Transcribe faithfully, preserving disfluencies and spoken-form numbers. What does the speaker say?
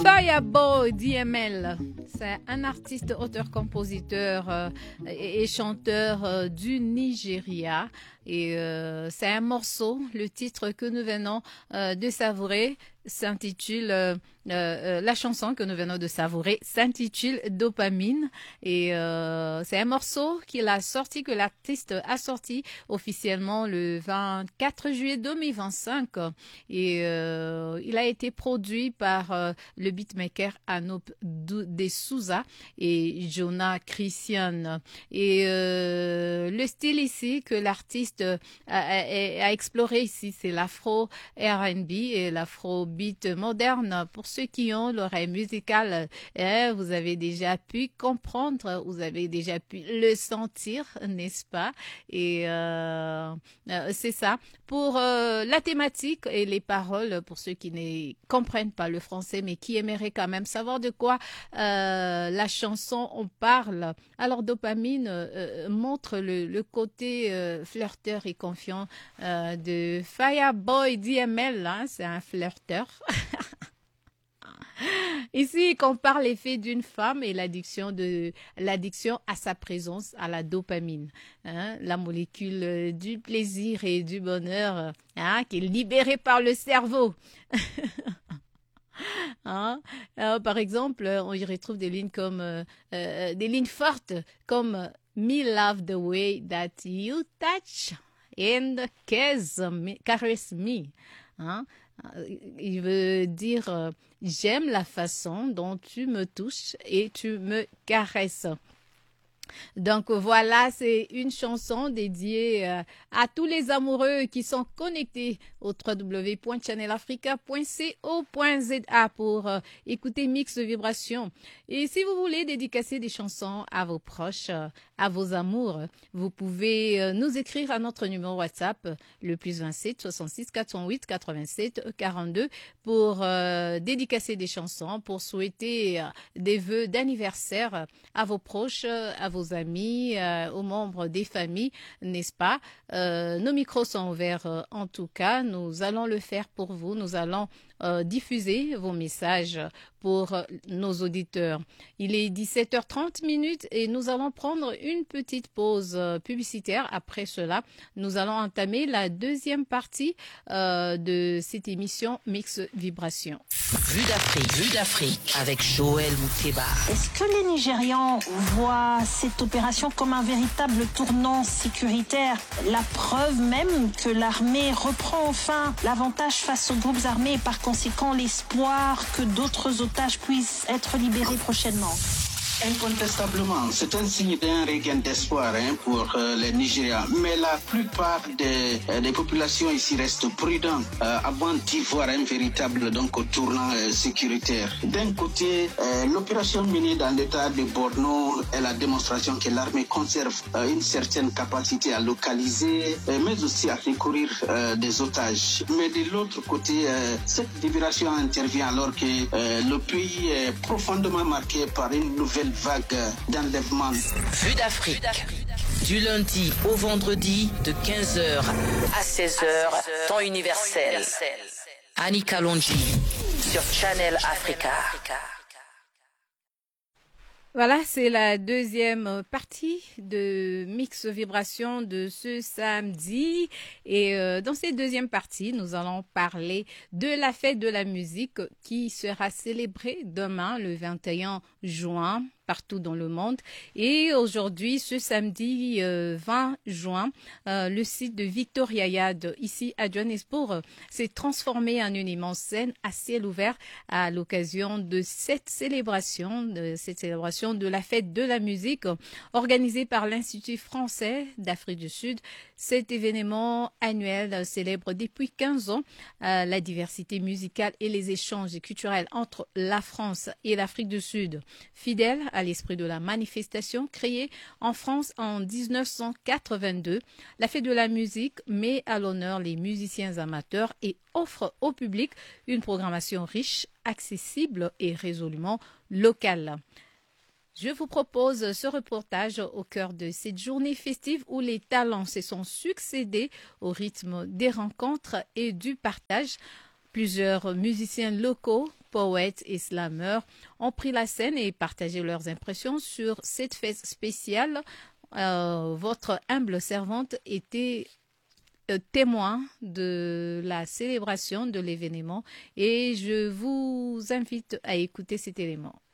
Fireboy D M L, c'est un artiste, auteur, compositeur euh, et, et chanteur euh, du Nigeria. Et euh, c'est un morceau, le titre que nous venons euh, de savourer s'intitule, euh, euh, la chanson que nous venons de savourer s'intitule Dopamine. Et euh, c'est un morceau qu'il a sorti, que l'artiste a sorti officiellement le vingt-quatre juillet deux mille vingt-cinq. Et euh, il a été produit par euh, le beatmaker Anoop De Souza et Jonah Christian. Et euh, le style ici que l'artiste a, a, a exploré ici, c'est l'afro R and B et l'afro beat moderne. Pour ceux qui ont l'oreille musicale, eh, vous avez déjà pu comprendre, vous avez déjà pu le sentir, n'est-ce pas? Et euh, euh, c'est ça. Pour euh, la thématique et les paroles, pour ceux qui ne comprennent pas le français, mais qui aimeraient quand même savoir de quoi euh, la chanson on parle. Alors, Dopamine euh, montre le, le côté euh, flirteur et confiant euh, de Fireboy D M L. Hein, c'est un flirteur. Ici, il compare l'effet d'une femme et l'addiction de l'addiction à sa présence, à la dopamine, hein, la molécule du plaisir et du bonheur, hein, qui est libérée par le cerveau. Hein? Alors, par exemple, on y retrouve des lignes comme euh, euh, des lignes fortes comme Me love the way that you touch and caress me. Caress me. Hein? Il veut dire euh, j'aime la façon dont tu me touches et tu me caresses. Donc voilà, c'est une chanson dédiée euh, à tous les amoureux qui sont connectés au w w w point channel africa point co point z a pour euh, écouter Mix de Vibration. Et si vous voulez dédicacer des chansons à vos proches, euh, à vos amours, vous pouvez euh, nous écrire à notre numéro WhatsApp, le plus vingt-sept soixante-six quatre cent huit quatre-vingt-sept quarante-deux, pour euh, dédicacer des chansons, pour souhaiter euh, des vœux d'anniversaire à vos proches, à vos amis, euh, aux membres des familles, n'est-ce pas? Euh, nos micros sont ouverts euh, en tout cas. Nous allons le faire pour vous. Nous allons euh, diffuser vos messages pour euh, nos auditeurs. Il est dix-sept heures trente minutes et nous allons prendre une petite pause euh, publicitaire. Après cela, nous allons entamer la deuxième partie euh, de cette émission Mix Vibration. Vue d'Afrique, Vue d'Afrique avec Joël Mouteba. Est-ce que les Nigérians voient cette opération comme un véritable tournant sécuritaire? La preuve même que l'armée reprend enfin l'avantage face aux groupes armés et par conséquent l'espoir que d'autres otages puissent être libérés prochainement. Incontestablement, c'est un signe d'un regain d'espoir hein, pour euh, les Nigérians. Mais la plupart des, euh, des populations ici restent prudentes euh, avant d'y voir un véritable donc, tournant euh, sécuritaire. D'un côté, euh, l'opération menée dans l'état de Borno est la démonstration que l'armée conserve euh, une certaine capacité à localiser, euh, mais aussi à secourir euh, des otages. Mais de l'autre côté, euh, cette libération intervient alors que euh, le pays est profondément marqué par une nouvelle vague d'enlèvement. Vue d'Afrique. Du lundi au vendredi de quinze heures à seize heures, temps universel. Annie Kalonji sur Channel Africa. Voilà, c'est la deuxième partie de Mix Vibration de ce samedi. Et euh, dans cette deuxième partie, nous allons parler de la fête de la musique qui sera célébrée demain, le vingt et un juin, partout dans le monde. Et aujourd'hui, ce samedi euh, vingt juin, euh, le site de Victoria Yard, ici à Johannesburg, s'est transformé en une immense scène à ciel ouvert à l'occasion de cette célébration, de cette célébration de la fête de la musique organisée par l'Institut français d'Afrique du Sud. Cet événement annuel célèbre depuis quinze ans euh, la diversité musicale et les échanges culturels entre la France et l'Afrique du Sud. Fidèle à l'esprit de la manifestation créée en France en dix-neuf cent quatre-vingt-deux, la fête de la musique met à l'honneur les musiciens amateurs et offre au public une programmation riche, accessible et résolument locale. Je vous propose ce reportage au cœur de cette journée festive où les talents se sont succédés au rythme des rencontres et du partage. Plusieurs musiciens locaux poètes et slameurs ont pris la scène et partagé leurs impressions sur cette fête spéciale. Euh, votre humble servante était euh, témoin de la célébration de l'événement et je vous invite à écouter cet élément.